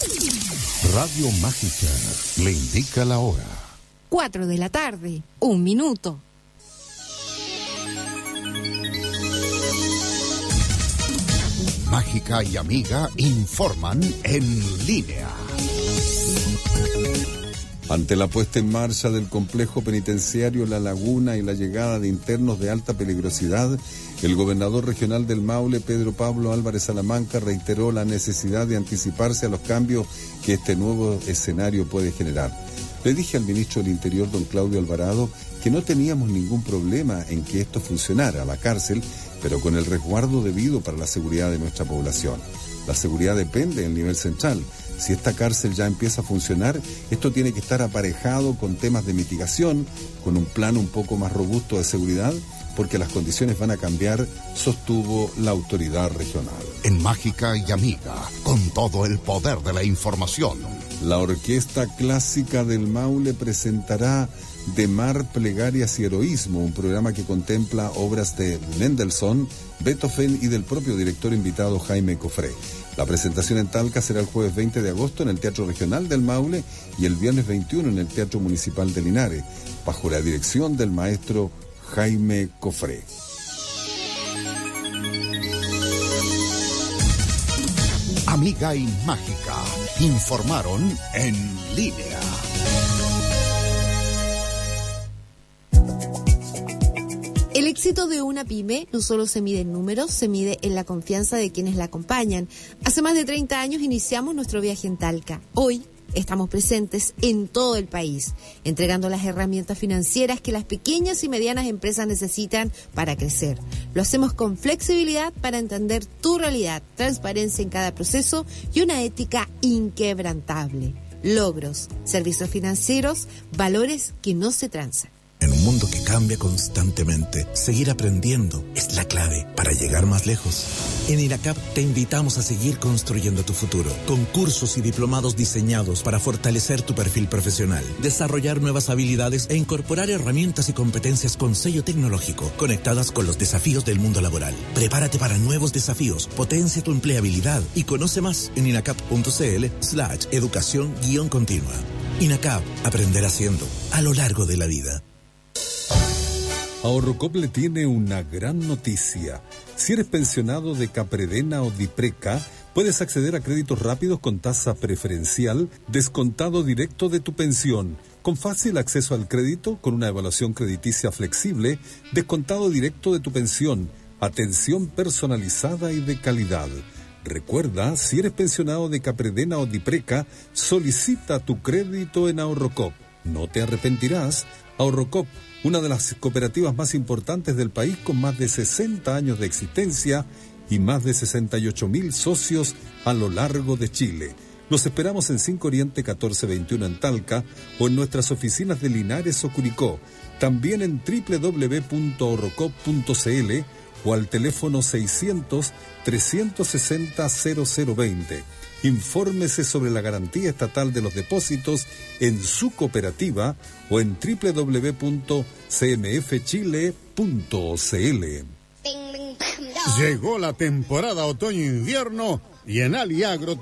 Radio Mágica le indica la hora. 4 de la tarde, 1 minuto. Mágica y Amiga informan en línea. Ante la puesta en marcha del complejo penitenciario La Laguna y la llegada de internos de alta peligrosidad, el gobernador regional del Maule, Pedro Pablo Álvarez Salamanca, reiteró la necesidad de anticiparse a los cambios que este nuevo escenario puede generar. Le dije al ministro del Interior, don Claudio Alvarado, que no teníamos ningún problema en que esto funcionara, la cárcel, pero con el resguardo debido para la seguridad de nuestra población. La seguridad depende del nivel central. Si esta cárcel ya empieza a funcionar, esto tiene que estar aparejado con temas de mitigación, con un plan un poco más robusto de seguridad, porque las condiciones van a cambiar, sostuvo la autoridad regional. En Mágica y Amiga, con todo el poder de la información. La Orquesta Clásica del Maule presentará De Mar, Plegarias y Heroísmo, un programa que contempla obras de Mendelssohn, Beethoven y del propio director invitado Jaime Cofré. La presentación en Talca será el jueves 20 de agosto en el Teatro Regional del Maule y el viernes 21 en el Teatro Municipal de Linares, bajo la dirección del maestro Jaime Cofré. Amiga y Mágica informaron en línea. El éxito de una pyme no solo se mide en números, se mide en la confianza de quienes la acompañan. Hace más de 30 años iniciamos nuestro viaje en Talca. Hoy estamos presentes en todo el país, entregando las herramientas financieras que las pequeñas y medianas empresas necesitan para crecer. Lo hacemos con flexibilidad para entender tu realidad, transparencia en cada proceso y una ética inquebrantable. Logros, servicios financieros, valores que no se transan. En un mundo que cambia constantemente, seguir aprendiendo es la clave para llegar más lejos. En INACAP te invitamos a seguir construyendo tu futuro, con cursos y diplomados diseñados para fortalecer tu perfil profesional, desarrollar nuevas habilidades e incorporar herramientas y competencias con sello tecnológico, conectadas con los desafíos del mundo laboral. Prepárate para nuevos desafíos, potencia tu empleabilidad y conoce más en inacap.cl/educación-continua. INACAP, aprender haciendo, a lo largo de la vida. Ahorrocop le tiene una gran noticia. Si eres pensionado de Capredena o Dipreca, puedes acceder a créditos rápidos con tasa preferencial, descontado directo de tu pensión, con fácil acceso al crédito, con una evaluación crediticia flexible, descontado directo de tu pensión, atención personalizada y de calidad. Recuerda, si eres pensionado de Capredena o Dipreca, solicita tu crédito en Ahorrocop. No te arrepentirás. Ahorrocop, una de las cooperativas más importantes del país, con más de 60 años de existencia y más de 68,000 socios a lo largo de Chile. Los esperamos en 5 Oriente 1421 en Talca o en nuestras oficinas de Linares o Curicó. También en www.ahorrocop.cl o al teléfono 600-360-0020. Infórmese sobre la garantía estatal de los depósitos en su cooperativa o en www.cmfchile.cl. Llegó la temporada otoño-invierno y en Aliagro